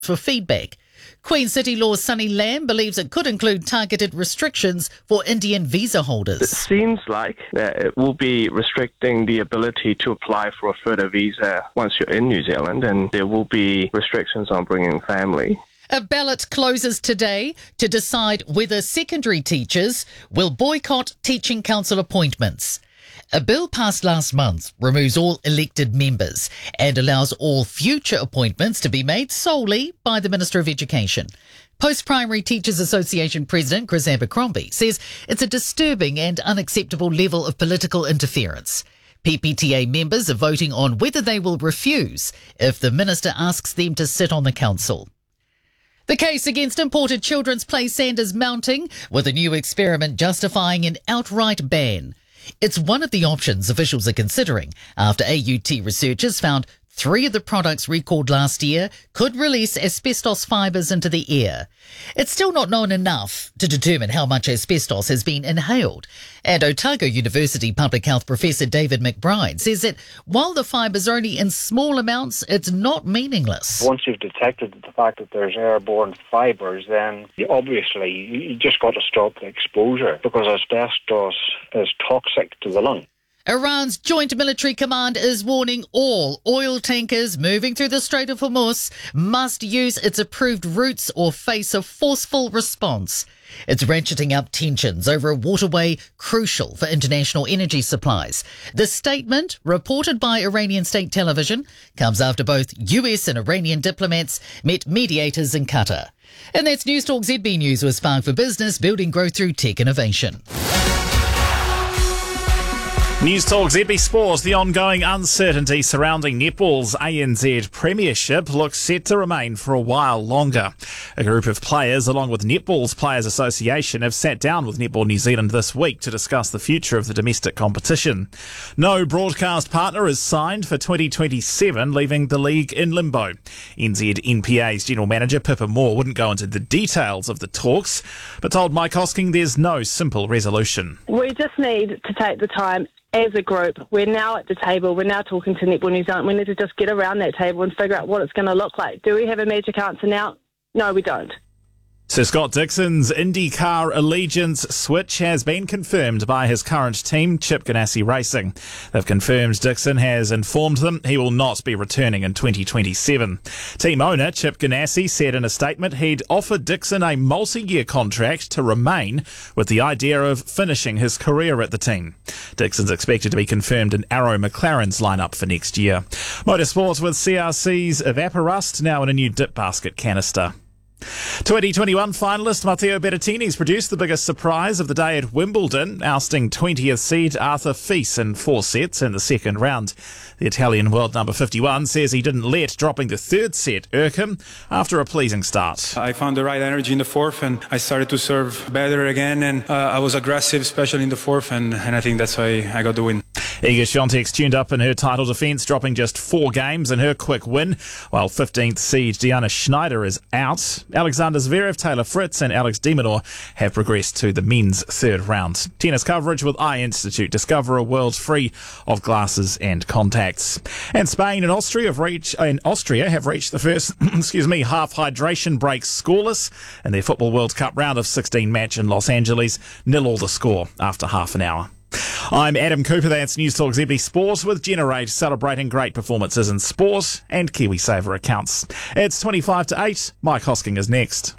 for feedback. Queen City Law's Sunny Lamb believes it could include targeted restrictions for Indian visa It holders. seems like that it will be restricting the ability to apply for a further visa once you're in New Zealand, and there will be restrictions on bringing family. A ballot closes today to decide whether secondary teachers will boycott Teaching Council appointments. A bill passed last month removes all elected members and allows all future appointments to be made solely by the Minister of Education. Post-Primary Teachers Association President Chris Abercrombie says it's a disturbing and unacceptable level of political interference. PPTA members are voting on whether they will refuse if the minister asks them to sit on the council. The case against imported children's play sand is mounting, with a new experiment justifying an outright ban. It's one of the options officials are considering after AUT researchers found 3 of the products recalled last year could release asbestos fibres into the air. It's still not known enough to determine how much asbestos has been inhaled. And Otago University Public Health Professor David McBride says that while the fibres are only in small amounts, it's not meaningless. Once you've detected the fact that there's airborne fibres, then obviously you just got to stop the exposure, because asbestos is toxic to the lung. Iran's Joint Military Command is warning all oil tankers moving through the Strait of Hormuz must use its approved routes or face a forceful response. It's ratcheting up tensions over a waterway crucial for international energy supplies. The statement, reported by Iranian state television, comes after both US and Iranian diplomats met mediators in Qatar. And that's News Talk ZB News with Spark for Business, building growth through tech innovation. News Talk ZB Sport. The ongoing uncertainty surrounding netball's ANZ Premiership looks set to remain for a while longer. A group of players, along with Netball's Players Association, have sat down with Netball New Zealand this week to discuss the future of the domestic competition. No broadcast partner is signed for 2027, leaving the league in limbo. NZNPA's General Manager Pippa Moore wouldn't go into the details of the talks, but told Mike Hosking there's no simple resolution. We just need to take the time. As a group, we're now at the table, we're now talking to Netball New Zealand. We need to just get around that table and figure out what it's going to look like. Do we have a magic answer now? No, we don't. Sir Scott Dixon's IndyCar allegiance switch has been confirmed by his current team, Chip Ganassi Racing. They've confirmed Dixon has informed them he will not be returning in 2027. Team owner Chip Ganassi said in a statement he'd offered Dixon a multi-year contract to remain, with the idea of finishing his career at the team. Dixon's expected to be confirmed in Arrow McLaren's lineup for next year. Motorsports with CRC's Evaporust now in a new dip basket canister. 2021 finalist Matteo Berrettini's produced the biggest surprise of the day at Wimbledon, ousting 20th seed Arthur Fils in 4 sets in the second round. The Italian world number 51 says he didn't let dropping the third set irk him after a pleasing start. I found the right energy in the fourth and I started to serve better again, and I was aggressive, especially in the fourth, and I think that's why I got the win. Iga Świątek's tuned up in her title defence, dropping just 4 games in her quick win, while 15th seed Diana Schneider is out. Alexander Zverev, Taylor Fritz and Alex de Minaur have progressed to the men's third round. Tennis coverage with Eye Institute. Discover a world free of glasses and contacts. And Spain and Austria have reached the first half hydration break scoreless in their Football World Cup round of 16 match in Los Angeles. 0-0 the score after half an hour. I'm Adam Cooper, that's News Talk ZB Sport with Generate, celebrating great performances in sport and KiwiSaver accounts. It's 25 to 8. Mike Hosking is next.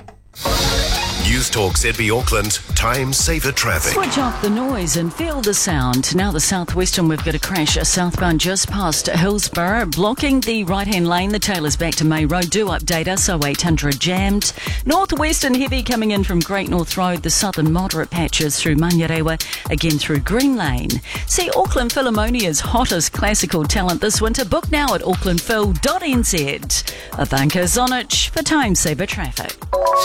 News Talk ZB Auckland, time saver traffic. Switch off the noise and feel the sound. Now the southwestern, we've got a crash southbound just past Hillsborough, blocking the right-hand lane. The tail is back to May Road. Do update us, 0800 jammed. Northwestern heavy coming in from Great North Road. The southern moderate patches through Manurewa, again through Green Lane. See Auckland Philharmonia's hottest classical talent this winter. Book now at aucklandphil.nz. Avanka Zonich for time saver traffic.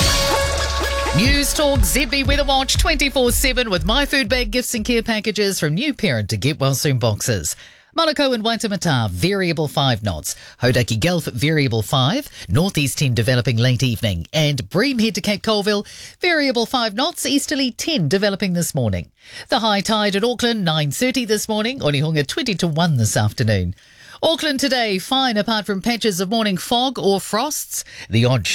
News Talk ZB Weather Watch 24/7 with My Food Bag gifts and care packages from new parent to Get Well Soon boxes. Manukau and Waitemata, variable 5 knots. Hodaki Gulf, variable 5. Northeast 10 developing late evening. And Bream Head to Cape Colville, variable 5 knots. Easterly 10 developing this morning. The high tide at Auckland, 9:30 this morning. Onehunga 20 to 1 this afternoon. Auckland today, fine apart from patches of morning fog or frosts. The odd